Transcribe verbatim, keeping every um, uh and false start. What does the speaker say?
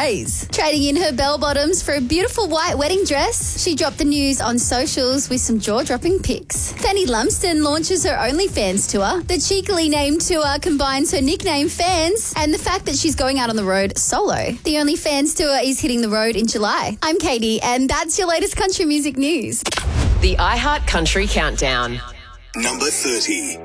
praise. Trading in her bell-bottoms for a beautiful white wedding dress, she dropped the news on socials with some jaw-dropping pics. Fanny Lumsden launches her OnlyFans tour. The cheekily named tour combines her nickname Fans and the fact that she's going out on the road solo. The OnlyFans tour is hitting the road in July. I'm Katie, and that's your latest country music news. The iHeart Country Countdown. Number thirty.